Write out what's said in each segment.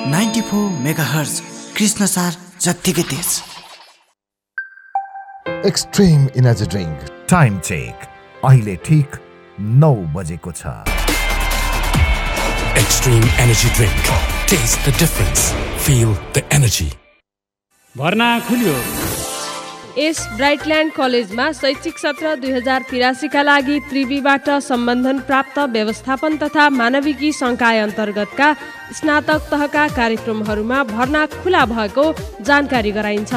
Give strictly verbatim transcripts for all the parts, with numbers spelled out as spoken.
Ninety four megahertz Krishnasar जत्तिकै तेज। Extreme energy drink time check अहिले ठीक नौ बजेको छ। Extreme Energy Drink. Taste the difference. Feel the energy. भर्ना खुल्यो। यस ब्राइटल्यान्ड कलेजमा शैक्षिक सत्र दुई हजार तिरासीका लागि त्रिवीबाट सम्बन्धन प्राप्त व्यवस्थापन तथा मानविकी संकाय अन्तर्गतका स्नातक तहका कार्यक्रमहरूमा भर्ना खुला भएको जानकारी गराइन्छ।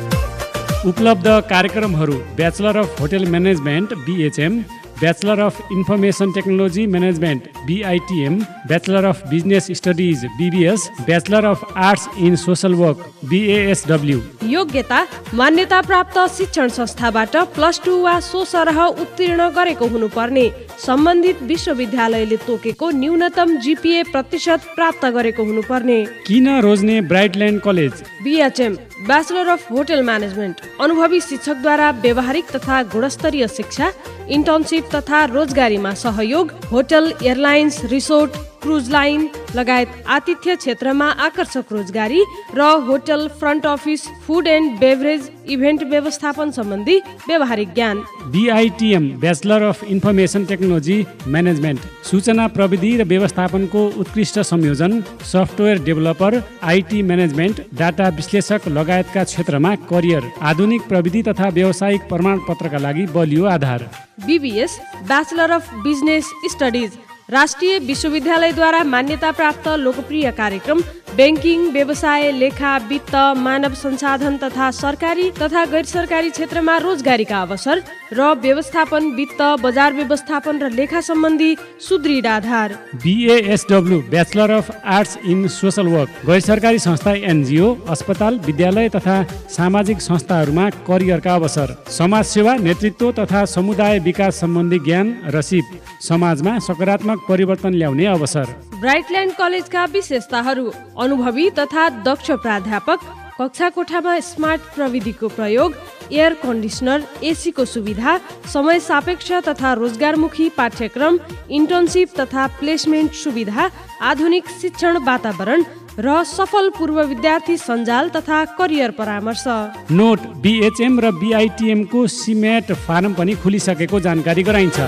उपलब्ध कार्यक्रमहरू bachelor of hotel management BHM, bachelor of information technology management बीआईटीएम, bachelor of business studies BBS, bachelor of arts in social work बीएएसडब्ल्यू। योग्यता मान्यता प्राप्त शिक्षण संस्थाबाट प्लस टू वा सो सरह उत्तीर्ण गरेको हुनुपर्ने, सम्बन्धित विश्वविद्यालयले तोकेको न्यूनतम जीपीए प्रतिशत प्राप्त गरेको हुनुपर्ने। किन रोज्ने ब्राइटल्यान्ड college? BHM bachelor of hotel management, अनुभवी शिक्षकद्वारा व्यावहारिक तथा गुणस्तरीय शिक्षा, इन्टर्नसिप तथा रोजगारीमा सहयोग, hotel, airlines, resort, cruise line लगायत आतिथ्य क्षेत्रमा आकर्षक रोजगारी र hotel front office, food and beverage, event व्यवस्थापन सम्बन्धी व्यावहारिक ज्ञान। बीआईटीएम bachelor of information technology management, सूचना प्रविधि र व्यवस्थापनको उत्कृष्ट संयोजन, software developer, IT management, data विश्लेषक लगायतका क्षेत्रमा करियर, आधुनिक प्रविधि तथा व्यावसायिक प्रमाणपत्रका लागि बलियो आधार। BBS bachelor of business studies, राष्ट्रिय विश्वविद्यालयद्वारा मान्यता प्राप्त लोकप्रिय कार्यक्रम, ब्याङ्किङ, व्यवसाय, लेखा, वित्त, मानव संसाधन तथा सरकारी तथा गैर सरकारी क्षेत्रमा रोजगारीका अवसर र व्यवस्थापन, वित्त, बजार व्यवस्थापन र लेखा सम्बन्धी सुदृढ आधार। बीएएसडब्ल्यू bachelor of arts in social work, गैर सरकारी संस्था, एनजिओ, अस्पताल, विद्यालय तथा सामाजिक संस्थाहरूमा करियरका अवसर, समाज सेवा, नेतृत्व तथा समुदाय विकास सम्बन्धी ज्ञान र सिप, समाजमा सकारात्मक परिवर्तन ल्याउने अवसर। ब्राइटल्यान्ड कलेजका विशेषताहरू: अनुभवी तथा दक्ष प्राध्यापक, कक्षा कोठामा स्मार्ट प्रविधिको प्रयोग, एयर कन्डिसनर, एसीको सुविधा, समय सापेक्ष तथा रोजगारमुखी पाठ्यक्रम, इन्टर्नसिप तथा प्लेसमेन्ट सुविधा, आधुनिक शिक्षण वातावरण र सफल पूर्व विद्यार्थी सञ्जाल तथा करियर परामर्श। नोट: बीएचएम र बीआईटीएम को सिमेट फारम पनि खुलिसकेको जानकारी गराइन्छ।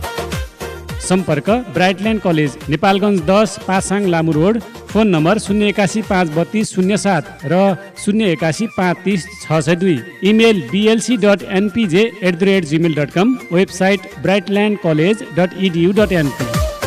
सम्पर्क: ब्राइटल्यान्ड कलेज, नेपालगञ्ज दस, Pasang Lamu road. Phone number शून्य एकासी पाँच बत्तीस शून्य सात र शून्य एकासी पाँच तिस छ सय दुई। Email BLC dot एनपीजे at the rate Gmail dot com. Website ब्राइटल्यान्ड college dot edu dot NP.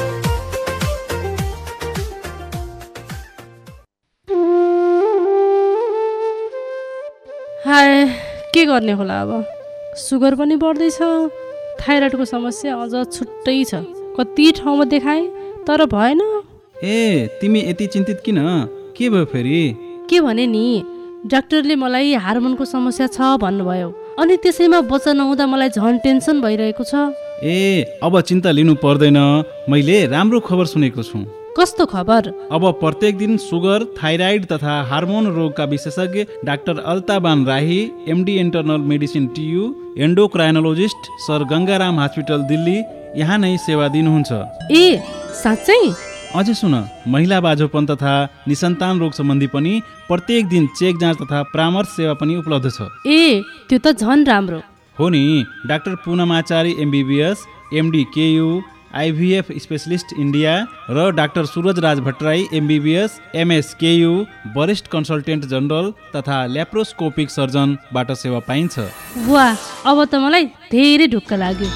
हाय, के गर्ने होला अब? सुगर पनि बढ्दैछ, थाइरोइडको समस्या अझ छुट्टै छ। कति ठाउँमा देखाएँ तर भएन। ए, तिमी यति चिन्तित किन? के भयो फेरि? के भने नि, डाक्टरले मलाई हार्मोनको समस्या छ भन्नुभयो, अनि त्यसैमा बच्चा नहुँदा मलाई झन् टेन्सन भइरहेको छ। ए, अब चिन्ता लिनु पर्दैन, मैले राम्रो खबर सुनेको छु। कस्तो खबर? अब प्रत्येक दिन सुगर, थाइराइड तथा हार्मोन रोगका विशेषज्ञ डाक्टर अल्ताबान राही, MD internal medicine TU, एन्डोक्राइनोलोजिस्ट, sir Gangaram hospital Delhi यहाँ नै सेवा दिनुहुन्छ। ए, साँच्चै? अझै सुन, महिला बाझोपन तथा निसन्तान रोग सम्बन्धी पनि प्रत्येक दिन चेक जाँच तथा परामर्श सेवा पनि उपलब्ध छ। ए, त्यो त झन् राम्रो हो नि। Doctor पूनमाचारी MBBS, MD KU, IVF specialist India र डाक्टर सूरज राज भट्टराई एमबीबीएस, एमएस केयु, वरिष्ठ कन्सल्टेन्ट जनरल तथा ल्याप्रोस्कोपिक सर्जनबाट सेवा पाइन्छ। वाह, अब त मलाई धेरै ढुक्क लाग्यो।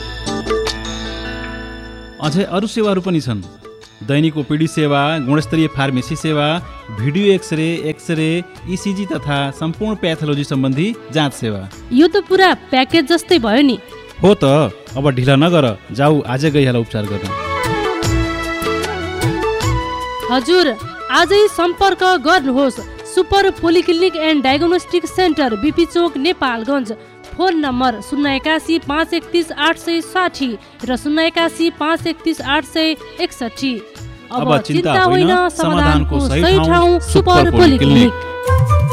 अझै अरू सेवाहरू पनि छन्। दैनिक ओपीडी सेवा, गुणस्तरीय फार्मेसी सेवा, भिडियो एक्सरे, एक्सरे, इसिजी तथा सम्पूर्ण प्याथोलोजी सम्बन्धी जाँच सेवा। यो त पुरा प्याकेज जस्तै भयो नि। हो त, अब ढिला नगर, जाऊ आजै गइहाल उपचार गर्न। हजुर, आजै सम्पर्क गर्नुहोस् super polyclinic and diagnostic centre, BP Chowk, Nepalgunj. Phone number शून्य एकासी पाँच एकतिस आठ सय साठी र शून्य एकासी पाँच एकतिस आठ सय एकसठी। अब चिन्ता होइन, समाधानको सही ठाउँ सुपर पोलिक्लिनिक।